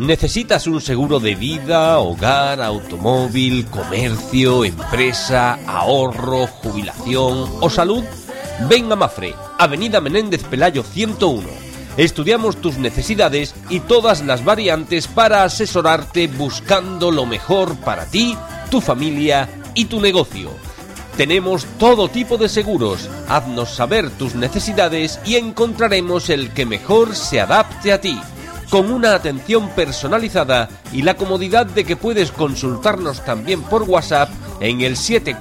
¿Necesitas un seguro de vida, hogar, automóvil, comercio, empresa, ahorro, jubilación o salud? Ven a Mafre, Avenida Menéndez Pelayo 101. Estudiamos tus necesidades y todas las variantes para asesorarte buscando lo mejor para ti, tu familia y tu negocio. Tenemos todo tipo de seguros. Haznos saber tus necesidades y encontraremos el que mejor se adapte a ti, con una atención personalizada y la comodidad de que puedes consultarnos también por WhatsApp en el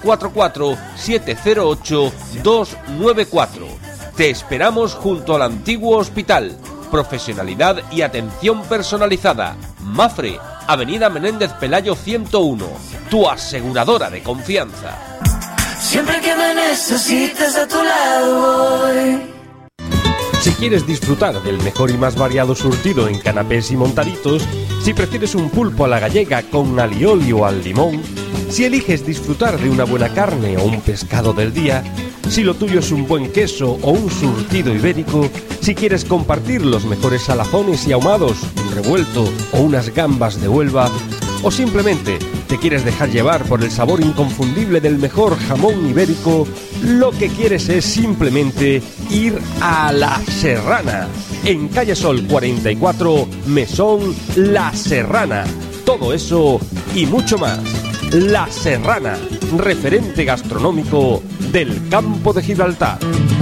744-708-294. Te esperamos junto al antiguo hospital. Profesionalidad y atención personalizada. Mafre, Avenida Menéndez Pelayo 101, tu aseguradora de confianza. Siempre que me necesites a tu lado voy. Si quieres disfrutar del mejor y más variado surtido en canapés y montaditos, si prefieres un pulpo a la gallega con alioli o al limón, si eliges disfrutar de una buena carne o un pescado del día, si lo tuyo es un buen queso o un surtido ibérico, si quieres compartir los mejores salazones y ahumados, un revuelto o unas gambas de Huelva, o simplemente te quieres dejar llevar por el sabor inconfundible del mejor jamón ibérico, lo que quieres es simplemente ir a La Serrana, en Calle Sol 44, Mesón La Serrana. Todo eso y mucho más. La Serrana, referente gastronómico del Campo de Gibraltar.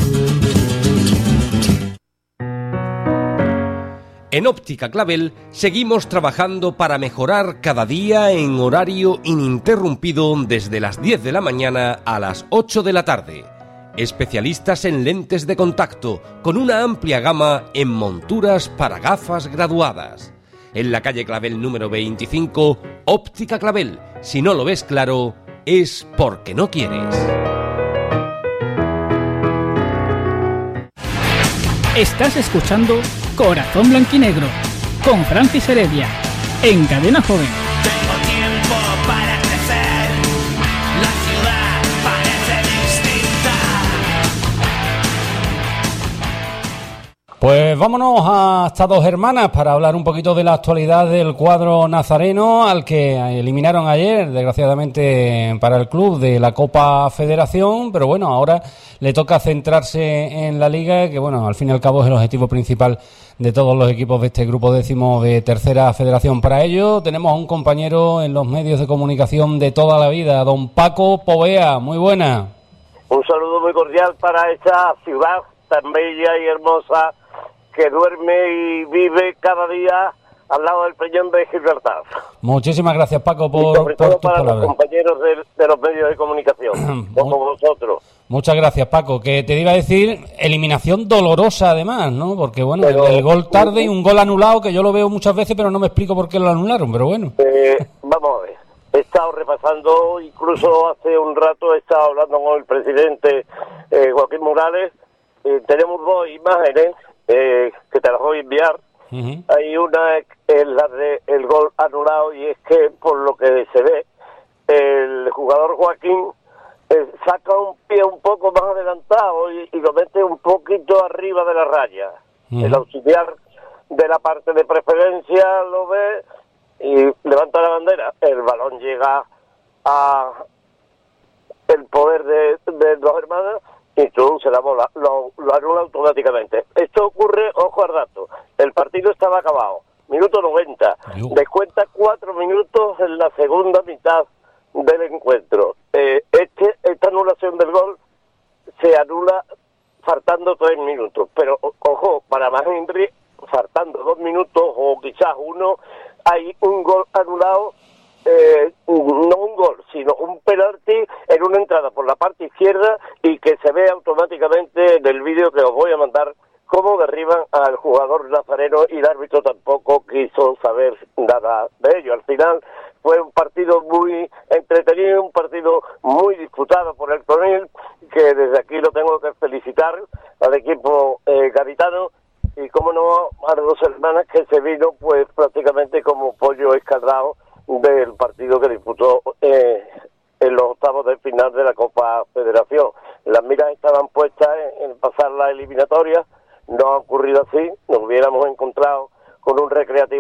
En Óptica Clavel seguimos trabajando para mejorar cada día en horario ininterrumpido desde las 10 de la mañana a las 8 de la tarde. Especialistas en lentes de contacto con una amplia gama en monturas para gafas graduadas. En la calle Clavel número 25, Óptica Clavel. Si no lo ves claro, es porque no quieres. Estás escuchando Corazón Blanquinegro con Francis Heredia en Cadena Joven. Tengo tiempo para crecer. La ciudad parece distinta. Pues vámonos hasta Dos Hermanas para hablar un poquito de la actualidad del cuadro nazareno, al que eliminaron ayer, desgraciadamente para el club, de la Copa Federación, pero bueno, ahora le toca centrarse en la Liga, que bueno, al fin y al cabo es el objetivo principal de todos los equipos de este grupo décimo de Tercera Federación. Para ello tenemos a un compañero en los medios de comunicación de toda la vida, don Paco Povea. Muy buena. Un saludo muy cordial para esta ciudad tan bella y hermosa que duerme y vive cada día al lado del Peñón de Gibraltar. Muchísimas gracias, Paco, y sobre todo por tus para palabras. los compañeros de los medios de comunicación, como vosotros. Muchas gracias, Paco. Que te iba a decir, eliminación dolorosa además, ¿no? Porque bueno, pero, el gol tarde y un gol anulado, que yo lo veo muchas veces, pero no me explico por qué lo anularon, pero bueno. Vamos a ver. He estado repasando, incluso hace un rato he estado hablando con el presidente Joaquín Morales. Tenemos dos imágenes que te las voy a enviar. Uh-huh. Hay una es la de el gol anulado, y es que por lo que se ve el jugador Joaquín saca un pie un poco más adelantado y lo mete un poquito arriba de la raya. Uh-huh. El auxiliar de la parte de preferencia lo ve y levanta la bandera. El balón llega a el poder de Dos Hermanas, introduce la bola, lo anula automáticamente. Esto ocurre, ojo al dato, el partido estaba acabado, minuto 90, descuenta 4 minutos en la segunda mitad del encuentro. Esta anulación del gol se anula faltando 3 minutos, pero ojo, para más Henry, faltando 2 minutos o quizás uno, hay un gol anulado. No un gol, sino un penalti en una entrada por la parte izquierda, y que se ve automáticamente en el vídeo que os voy a mandar cómo derriban al jugador nazareno, y el árbitro tampoco quiso saber nada de ello. Al final fue un partido muy entretenido, un partido muy disputado por el Conil, que desde aquí lo tengo que felicitar al equipo gaditano, y cómo no a las Dos Hermanas, que se vino pues prácticamente como pollo escaldado del partido que disputó en los octavos de final de la Copa Federación. Las miras estaban puestas en pasar la eliminatoria, no ha ocurrido así, nos hubiéramos encontrado con un Recreativo